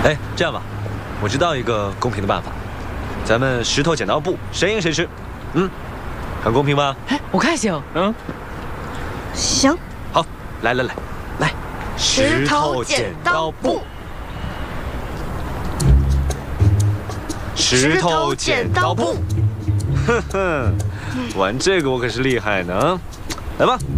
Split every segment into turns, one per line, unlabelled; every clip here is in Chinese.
哎，这样吧，我知道一个公平的办法，咱们石头剪刀布，谁赢谁吃。很公平吧？
哎，我看行。
行。
好，来，
石头剪刀布。
石头剪刀布。哼哼，玩这个我可是厉害呢。来吧。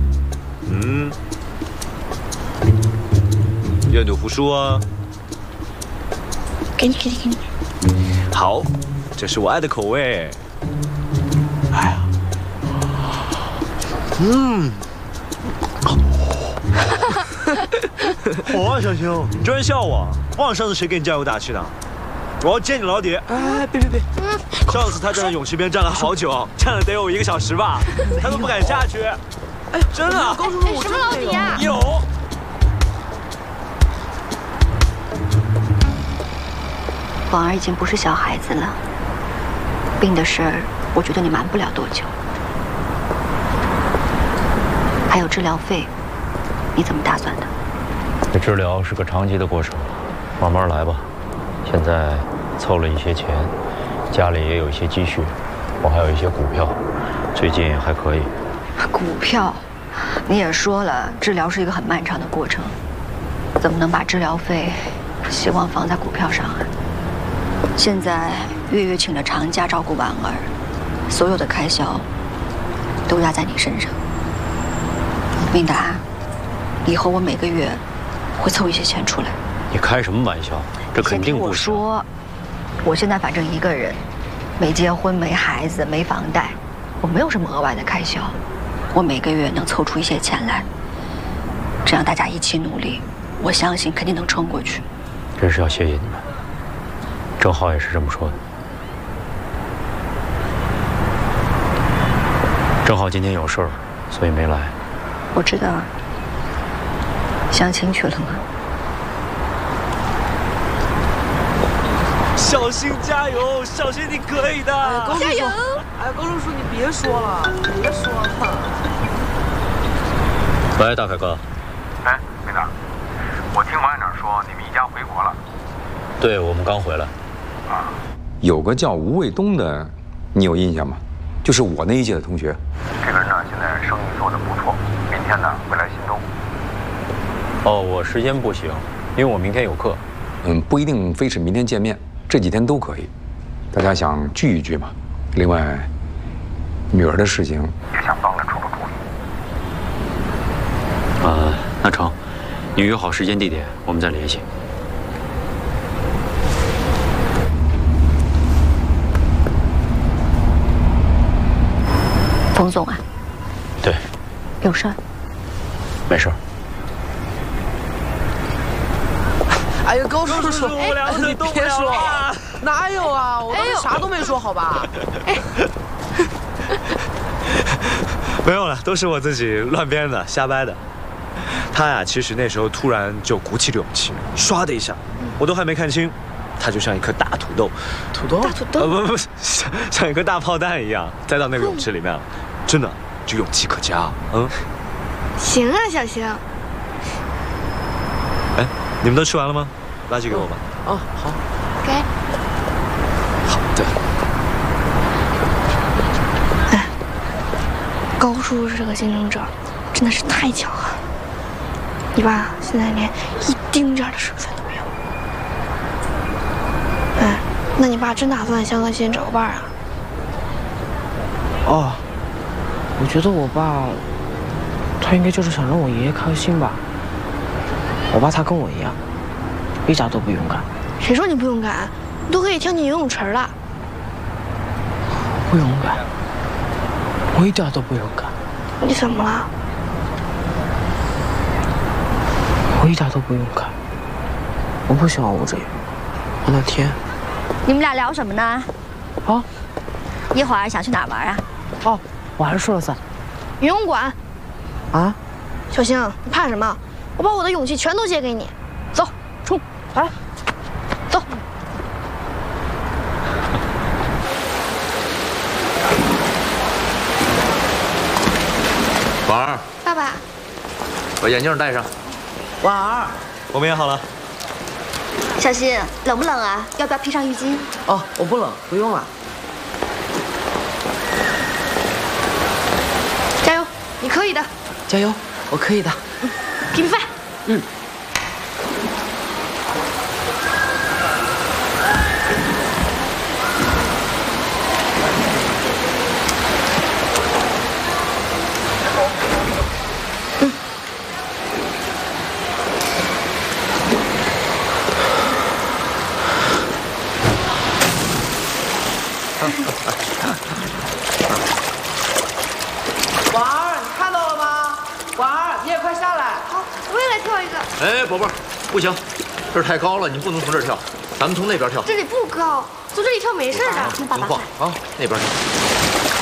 愿赌服输啊。
给你。
好，这是我爱的口味。哎呀，哦，小星，你居然笑我！忘了上次谁给你加油打气的？我要见你老底！
哎，别！
上次他站在泳池边站了好久，站了得有1个小时吧，他都不敢下去。哎，真的？
高叔叔，我
什么老底啊？
有。
婉儿已经不是小孩子了，病的事儿，我觉得你瞒不了多久。还有治疗费，你怎么打算的？
这治疗是个长期的过程，慢慢来吧。现在凑了一些钱，家里也有一些积蓄，我还有一些股票，最近还可以。
股票，你也说了，治疗是一个很漫长的过程，怎么能把治疗费希望放在股票上啊？现在月月请了长假照顾婉儿，所有的开销都压在你身上。明达，以后我每个月会凑一些钱出来。
你开什么玩笑？这肯定不是。
先听我说，我现在反正一个人，没结婚，没孩子，没房贷，我没有什么额外的开销，我每个月能凑出一些钱来，这样大家一起努力，我相信肯定能撑过去。
真是要谢谢你们。郑浩也是这么说的。郑浩今天有事儿，所以没来。
我知道。相亲去了吗？
小新加油，小新你可以的！
加油！哎，高叔叔，你别说了。
喂，大凯哥。
哎，明达，我听王院长说你们一家回国了。
对，我们刚回来。
有个叫吴卫东的，你有印象吗？就是我那一届的同学。
这个人呢，现在生意做得不错，明天呢会来新州。
哦，我时间不行，因为我明天有课。
不一定非是明天见面，这几天都可以。大家想聚一聚嘛。另外，女儿的事情
也想帮着出出主意。
那成，你约好时间地点，我们再联系。
冯总啊？
对。
有事儿？
没事儿。
哎呀，高叔叔，
你
别说，哪有啊？我当时啥都没说，好吧？
没有了，都是我自己乱编的、瞎掰的。他呀，其实那时候突然就鼓起了勇气，唰的一下，我都还没看清，他就像一颗大土豆，
大土豆？
不，像一颗大炮弹一样栽到那个泳池里面了，真的，这勇气可嘉。
行啊，小星。
哎，你们都吃完了吗？垃圾给我吧。
哦，好。
给。
好的。
哎，高叔叔这个竞争者真的是太巧了。你爸现在连一丁点的身份都没有。哎，那你爸真打算香港先找个伴儿啊？
哦，我觉得我爸，他应该就是想让我爷爷开心吧。我爸他跟我一样，一点都不勇敢。
谁说你不勇敢？你都可以跳进游泳池了。
不勇敢，我一点都不勇敢。
你怎么了？
我一点都不勇敢，我不喜欢我这样。我的天！
你们俩聊什么呢？
啊？
一会儿想去哪儿玩啊？
哦，我还是说了算。
游泳馆。
啊？
小星，你怕什么？我把我的勇气全都借给你。走，冲！来，走。
婉儿，
爸爸，
把眼镜戴上。
婉儿，
我们也好了。
小新，冷不冷啊？要不要披上浴巾？
哦，我不冷，不用了。
加油，你可以的。
加油，我可以的。
Give me five。
嗯。婉儿，你看到了吗？婉儿，你也快下来！
好，我也来跳一个。
哎，宝贝儿，不行，这儿太高了，你不能从这儿跳，咱们从那边跳。
这里不高，从这里跳没事的。
别晃啊，那边跳。